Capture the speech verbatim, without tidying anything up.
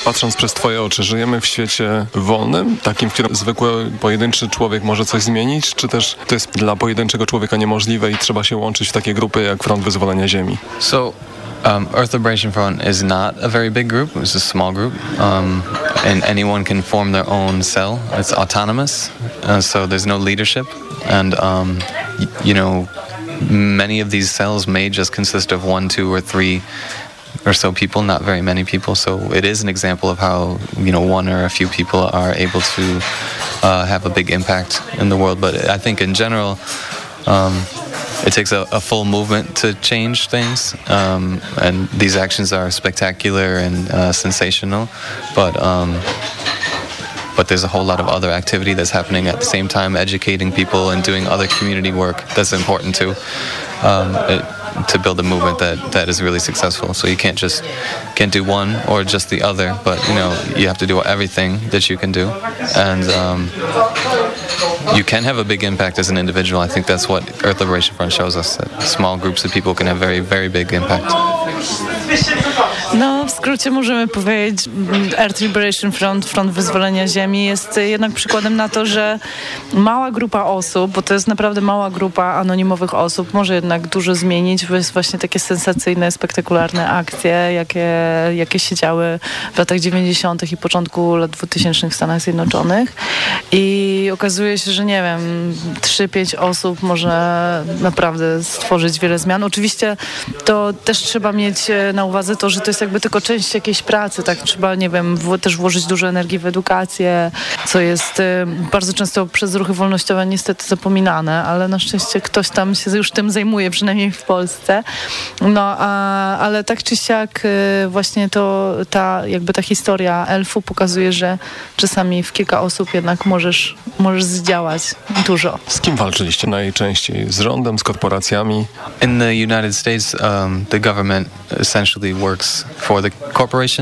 Patrząc przez twoje oczy, żyjemy w świecie wolnym, takim, w którym zwykły, pojedynczy człowiek może coś zmienić, czy też to jest dla pojedynczego człowieka niemożliwe i trzeba się łączyć w takie grupy jak Front Wyzwolenia Ziemi? So, um, Earth Liberation Front is not a very big group. It's a small group, um, and anyone can form their own cell. It's autonomous, uh, so there's no leadership, and um, y- you know, many of these cells may just consist of one, two, or three or so people, not very many people. So it is an example of how, you know, one or a few people are able to uh, have a big impact in the world. But I think in general, um, it takes a, a full movement to change things, um, and these actions are spectacular and uh, sensational, but um, but there's a whole lot of other activity that's happening at the same time, educating people and doing other community work that's important too, um, it, to build a movement that, that is really successful. So you can't just can't do one or just the other, but you know, you have to do everything that you can do, and um, you can have a big impact as an individual. I think that's what Earth Liberation Front shows us, that small groups of people can have very, very big impact. No, w skrócie możemy powiedzieć, Earth Liberation Front, Front Wyzwolenia Ziemi jest jednak przykładem na to, że mała grupa osób, bo to jest naprawdę mała grupa anonimowych osób, może jednak dużo zmienić. To jest właśnie takie sensacyjne, spektakularne akcje, jakie, jakie się działy w latach dziewięćdziesiątych i początku lat dwutysięcznych w Stanach Zjednoczonych. I okazuje się, że nie wiem, trzy pięć osób może naprawdę stworzyć wiele zmian. Oczywiście to też trzeba mieć na uwadze to, że to jest jakby tylko część jakiejś pracy, tak? Trzeba, nie wiem, w, też włożyć dużo energii w edukację, co jest y, bardzo często przez ruchy wolnościowe niestety zapominane, ale na szczęście ktoś tam się już tym zajmuje, przynajmniej w Polsce. No, a, ale tak czy siak y, właśnie to, ta jakby ta historia elfu pokazuje, że czasami w kilka osób jednak możesz, możesz zdziałać dużo. Z kim walczyliście najczęściej? Z rządem, z korporacjami? In the United States, um, the government essentially works for the corporation.